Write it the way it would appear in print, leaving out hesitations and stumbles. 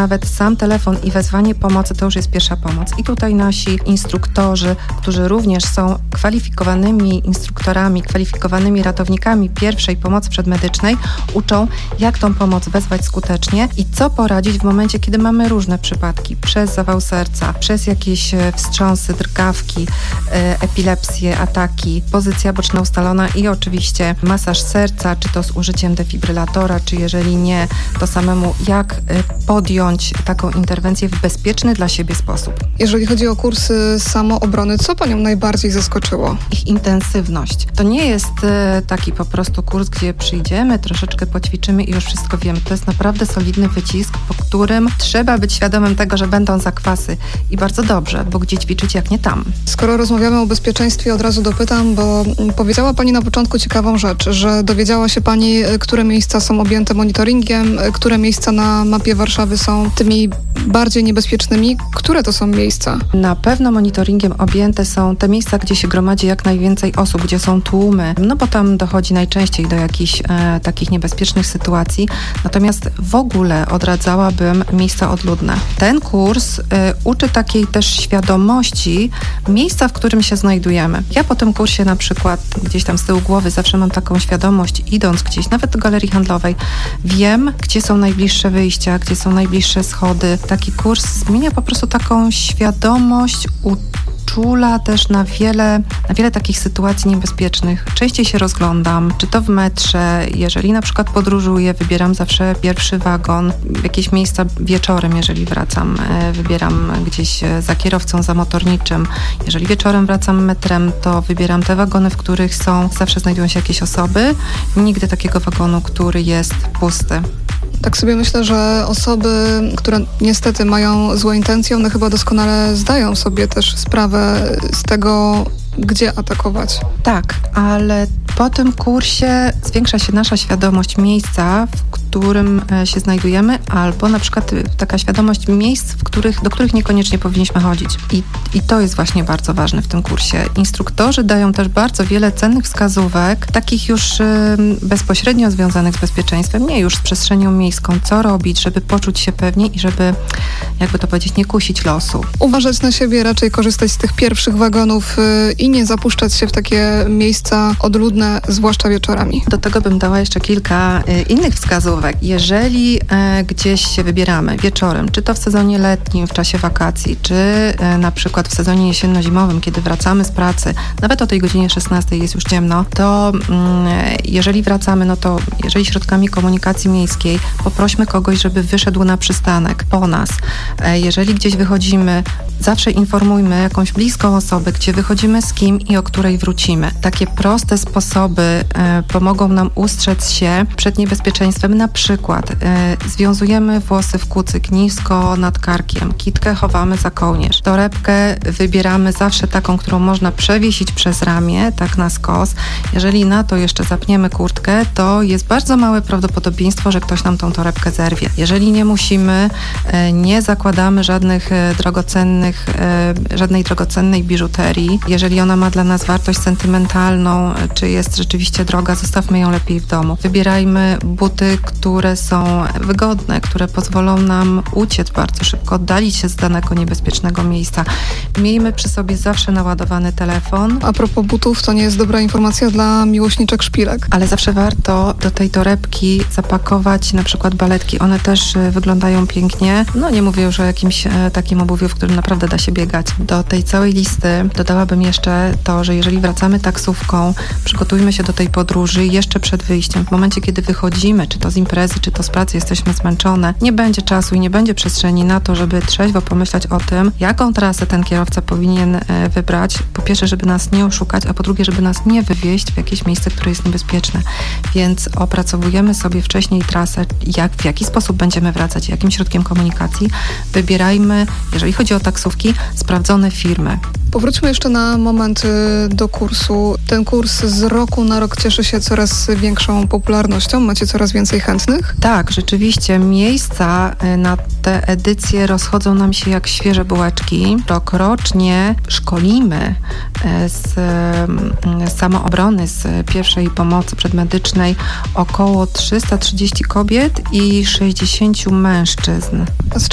nawet sam telefon i wezwanie pomocy to już jest pierwsza pomoc. I tutaj nasi instruktorzy, którzy również są kwalifikowanymi instruktorami, kwalifikowanymi ratownikami pierwszej pomocy przedmedycznej, uczą, jak tą pomoc wezwać skutecznie i co poradzić w momencie, kiedy mamy różne przypadki. Przez zawał serca, przez jakieś wstrząsy, drgawki, epilepsję, ataki, pozycja boczna ustalona i oczywiście masaż serca, czy to z użyciem defibrylatora, czy jeżeli nie, to samemu jak podjąć taką interwencję w bezpieczny dla siebie sposób. Jeżeli chodzi o kursy samoobrony, co Panią najbardziej zaskoczyło? Ich intensywność. To nie jest taki po prostu kurs, gdzie przyjdziemy, troszeczkę poćwiczymy i już wszystko wiemy. To jest naprawdę solidny wycisk, po którym trzeba być świadomym tego, że będą zakwasy. I bardzo dobrze, bo gdzie ćwiczyć, jak nie tam. Skoro rozmawiamy o bezpieczeństwie, od razu dopytam, bo powiedziała Pani na początku ciekawą rzecz, że dowiedziała się Pani, które miejsca są objęte monitoringiem, które miejsca na mapie Warszawy są tymi bardziej niebezpiecznymi. Które to są miejsca? Na pewno monitoringiem objęte są te miejsca, gdzie się gromadzi jak najwięcej osób, gdzie są tłumy, no bo tam dochodzi najczęściej do jakichś takich niebezpiecznych sytuacji. Natomiast w ogóle odradzałabym miejsca odludne. Ten kurs uczy takiej też świadomości miejsca, w którym się znajdujemy. Ja po tym kursie na przykład gdzieś tam z tyłu głowy zawsze mam taką świadomość, idąc gdzieś, nawet do galerii handlowej, wiem, gdzie są najbliższe wyjścia, gdzie są najbliższe schody. Taki kurs zmienia po prostu taką świadomość, uczula też na wiele takich sytuacji niebezpiecznych. Częściej się rozglądam, czy to w metrze, jeżeli na przykład podróżuję, wybieram zawsze pierwszy wagon. Jakieś miejsca wieczorem, jeżeli wracam, wybieram gdzieś za kierowcą, za motorniczym. Jeżeli wieczorem wracam metrem, to wybieram te wagony, w których zawsze znajdują się jakieś osoby. Nigdy takiego wagonu, który jest pusty. Tak sobie myślę, że osoby, które niestety mają złe intencje, one chyba doskonale zdają sobie też sprawę z tego, gdzie atakować. Tak, ale po tym kursie zwiększa się nasza świadomość miejsca, w którym się znajdujemy, albo na przykład taka świadomość miejsc, do których niekoniecznie powinniśmy chodzić. I to jest właśnie bardzo ważne w tym kursie. Instruktorzy dają też bardzo wiele cennych wskazówek, takich już bezpośrednio związanych z bezpieczeństwem, nie już z przestrzenią miejską, co robić, żeby poczuć się pewnie i żeby, jakby to powiedzieć, nie kusić losu. Uważać na siebie, raczej korzystać z tych pierwszych wagonów i nie zapuszczać się w takie miejsca odludne, zwłaszcza wieczorami. Do tego bym dała jeszcze kilka innych wskazówek. Jeżeli gdzieś się wybieramy wieczorem, czy to w sezonie letnim, w czasie wakacji, czy na przykład w sezonie jesienno-zimowym, kiedy wracamy z pracy, nawet o tej godzinie 16 jest już ciemno, to jeżeli wracamy, no to jeżeli środkami komunikacji miejskiej, poprośmy kogoś, żeby wyszedł na przystanek po nas. Jeżeli gdzieś wychodzimy, zawsze informujmy jakąś bliską osobę, gdzie wychodzimy, z kim i o której wrócimy. Takie proste sposoby pomogą nam ustrzec się przed niebezpieczeństwem. Na przykład związujemy włosy w kucyk nisko nad karkiem, kitkę chowamy za kołnierz. Torebkę wybieramy zawsze taką, którą można przewiesić przez ramię, tak na skos. Jeżeli na to jeszcze zapniemy kurtkę, to jest bardzo małe prawdopodobieństwo, że ktoś nam tą torebkę zerwie. Jeżeli nie musimy, nie zakładamy żadnej drogocennej biżuterii. Jeżeli ona ma dla nas wartość sentymentalną, czy jest rzeczywiście droga, zostawmy ją lepiej w domu. Wybierajmy buty, które są wygodne, które pozwolą nam uciec bardzo szybko, oddalić się z danego niebezpiecznego miejsca. Miejmy przy sobie zawsze naładowany telefon. A propos butów, to nie jest dobra informacja dla miłośniczek szpilek. Ale zawsze warto do tej torebki zapakować na przykład baletki. One też wyglądają pięknie. No nie mówię już o jakimś takim obuwiu, w którym naprawdę da się biegać. Do tej całej listy dodałabym jeszcze to, że jeżeli wracamy taksówką, przygotujmy się do tej podróży jeszcze przed wyjściem. W momencie, kiedy wychodzimy, czy to z imprezy, czy to z pracy, jesteśmy zmęczone, nie będzie czasu i nie będzie przestrzeni na to, żeby trzeźwo pomyśleć o tym, jaką trasę ten kierowca powinien wybrać. Po pierwsze, żeby nas nie oszukać, a po drugie, żeby nas nie wywieźć w jakieś miejsce, które jest niebezpieczne. Więc opracowujemy sobie wcześniej trasę, w jaki sposób będziemy wracać, jakim środkiem komunikacji. Wybierajmy, jeżeli chodzi o taksówki, sprawdzone firmy. Powróćmy jeszcze na moment do kursu. Ten kurs z roku na rok cieszy się coraz większą popularnością. Macie coraz więcej chętnych? Tak, rzeczywiście. Miejsca na te edycje rozchodzą nam się jak świeże bułeczki. Rokrocznie szkolimy z samoobrony, z pierwszej pomocy przedmedycznej około 330 kobiet i 60 mężczyzn. A z